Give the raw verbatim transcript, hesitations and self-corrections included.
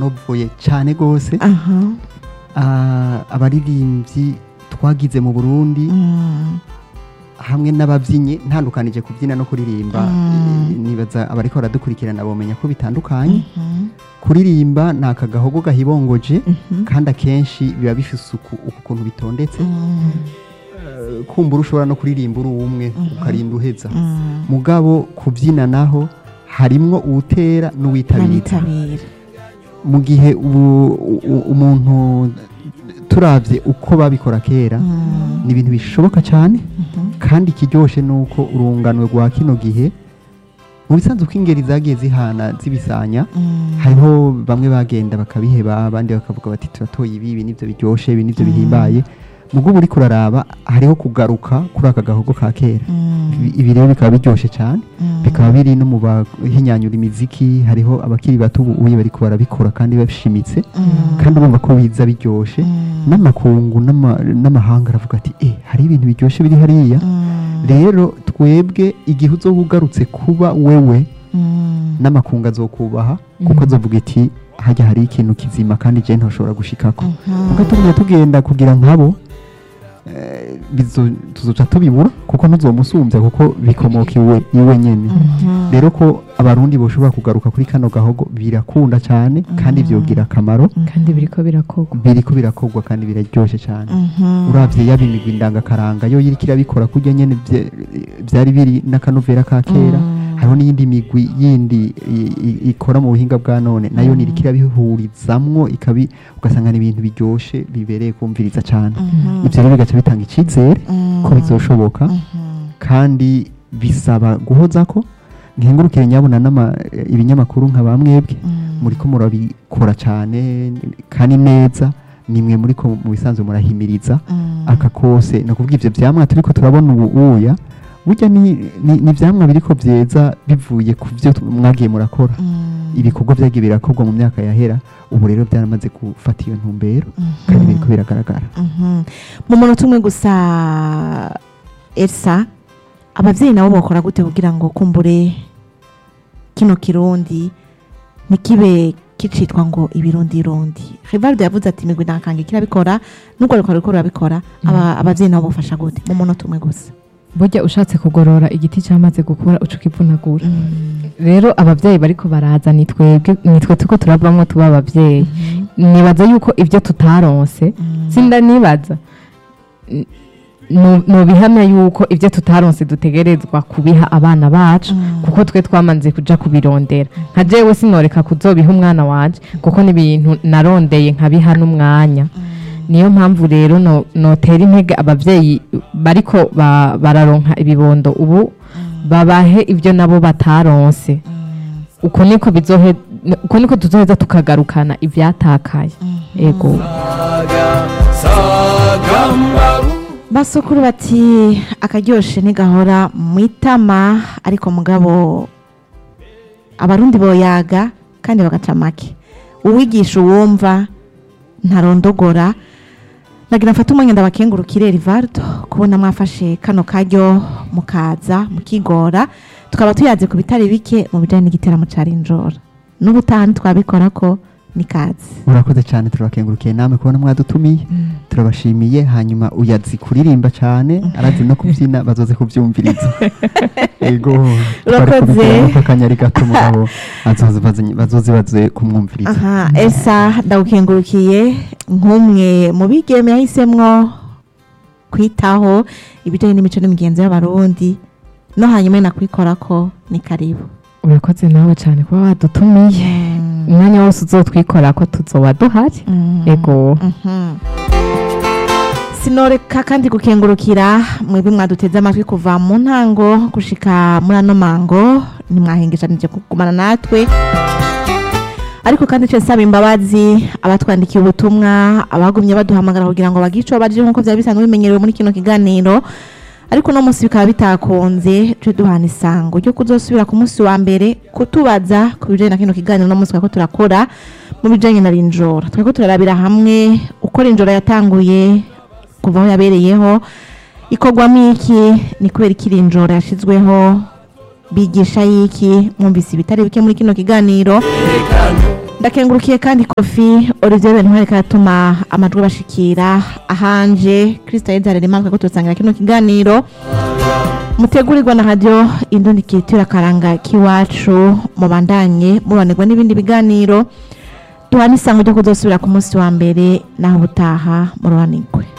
yanovoye cyane gose. aha Ah, abaririmbyi twagize mu Burundi Mm. hamwe n'ababyinnyi ntandukanije kubyina no kuririmba. Mm. Eh, nibaza abariko baradukurikirana bomenya ko bitandukanye. Mhm. Kuririmba ni akagahogo gahibongoje Mhm. kandi akenshi biba bifise uku uku kuntu bitondetse. Mm. Eh, kumbura ushobora no kuririmba uri umwe ukarinda uheza. Mm. Mugabo kubyina naho harimwo uwutera n'uwitabira. N'abitabira. Mu gihe ubu- u- umuntu turavye uko babikora kera Mm. ni ibintu bishoboka cyane Mhm. kandi ikiryoshe ni uko urunganwe rwa kino gihe mu bisanzwe uko ingeri zagiye zihana zibisanya. Mm. hariho bamwe bagenda bakabiheba abandi bakavuga bati turatoye ibi ibi nivyo biryoshe ibi nivyo bihimbaye. Mugo uri kuraraba hariho kugaruka kuri aka gahogo ka kera. Mm. Ibi- ibi rero bikaba biryoshe cyane Mm. bikaba biri no mu bahinyanyura imiziki. Hariho abakiri bato ubu uye bariko barabikora kandi bashimitse Mm. kandi urumva ko biza biryoshe. Mm. N'amakungu n'ama- n'amahanga aravuga ati eh hari ibintu biryoshe biri hariya. Mm. Rero twebwe igihe uzoba ugarutse kuba wewe Mm. n'amakungu azokubaha kuko azovuga iti hajya hari ikintu kizima kandi je ntoshobora gushikako. Mhm. kuko tugenda tugenda kugira nkabo eh, bizo- tuzoca tubibura kuko ntuzomusumbya kuko bikomoka iwe iwe nyene. Mhm. Rero ko abarundi boshobora kugaruka kuri kano gahogo birakunda cyane kandi vyogira akamaro. kandi biriko birakorwa. Biriko birakogwa kandi biraryoshe cyane. Mhm. Uravye yaba imigwi ndangakaranga yo iriko irabikora kurya nyene vye- vyari biri n'akanovera ka kera. Mm. hariho n'iyindi migwi yindi i- i- ikora mu buhinga bwa none nayo Mm. niriko irabihurizamwo ikabi ugasanga ni ibintu biryoshe bibereye kumviriza cyane. Mhm. Ivyo rero bigaca bitanga icizere Mm. ko bizoshoboka Mhm. kandi bisaba guhozako. Nkengurukire nyabona n'ama ibinyamakuru nka bamwebwe Mm. muriko murabikora cyane kandi neza. Nimwe muriko mu bisanzwe murahimiriza Mm. aka kose no kuvuga ivyo vyamwa turiko turabona ubu uya burya ni ni ni ivyamwa biriko vyeza bivuye ku vyo tu- mwagiye murakora. Mm. Ibikorwa vyagiye birakorwa mu myaka yahera ubu rero byaramaze gufata iyo ntumbero Mhm. kandi biriko biragaragara. Mhm. mu munota umwe gusa Elsa, abavyeyi nabo bokora gute kugira ngo kumbure kino kirundi ntikibe kicitwa ngo ibirundi rundi? Rivaldo yavuze ati imigwi ntakanga kirabikora nubwo ariko ariko rabikora. aba abavyeyi nabo bofasha gute mu munota umwe gusa? burya ushatse kugorora igiti cyamaze gukura uca ukivunagura. Mm. rero abavyeyi bariko baraza ni twebwe nitwe tuko turavamwo tuba abavyeyi. Nibaza yuko ibyo tutaronse Mm. sinda nibaza N- no no bihamya yuko ibyo tutaronse dutegerezwa kubiha abana bacu Mm. kuko twe twamanze kuja kubirondera. Nka jewe sinoreka kuzobiha umwana wanje kuko ni ibintu narondeye nkabiha n'umwanya. Niyo mpamvu rero no notera intege abavyeyi bariko ba- bararonka ibibondo ubu babahe ibyo nabo bataronse. Uko niko bizohe uko niko tuzoheza tukagarukana ivyatakaye. Ego. Basokuru bati akaryoshe ntigahora mu itama ariko mugabo abarundi boyaga kandi bagaca make. Uwigisha uwumva ntarondogora. Nagira mfata umwanya ndabakengurukire Rivaldo kubona mwafashe kano karyo mukaza mukigora tukaba tuyaze ku bitari bike mu bijanye n'igiteramo ca Rinjora. N'ubutaha twabikora ko ni kazi. Murakoze cyane turabakengurukiye namwe kubona mwadutumiye. Turabashimiye hanyuma uyazi kuririmba cyane arazi no kubyina bazoze kubyumviriza. Ego Urakoze. Akanyari gato mugabo azoze bazi- bazoze baze kumwumviriza. Aha, Elsa ndagukengurukiye nk'umwe mu bigeme yahisemwo kwitaho ibijanye n'imico n'imigenzo y'abarundi no hanyuma nakwikora ko ni karibu. Urakoze nawe cyane kuba wadutumiye. Umwanya wose uzotwikora ko tuzoba duhari. Ego. Mhm. Sinoreka kandi gukengurukira mwebwe mwaduteze amatwi kuva mu ntango gushika muri ano mango nimwahengeshanije kugumana natwe. Ariko kandi cyo saba imbabazi abatwandikiye ubutumwa abagumye baduhamagara kugira ngo bagico baje nkuko byari bisanzwe bimenyerewe muri kino kiganiro. Ariko no munsi bikaba bitakunze twe duhana isango ryo kuzosubira ku munsi wa mbere kutubaza ku bijanye na kino kiganiro no munsi ko turakora mu bijanye na Rinjora. Tweko turarabira hamwe uko Rinjora yatanguye kuva aho yabereyeho ikogwamo iki ni kubera iki Rinjora yashizweho bigisha yiki mwumvise ibitari bike muri kino kiganiro. ndakengurukiye kandi Kofi Olivier Bentwari katuma amajwi bashikira ahanje Kristo yezarere imana ko tusangira kino kiganiro mutegurirwa na radio Indundi Kitura karanga kiwacu mubandanye mubanirwa n'ibindi biganiro duhana isango ryo kuzosubira ku munsi wa mbere naho butaha muruhanirwe.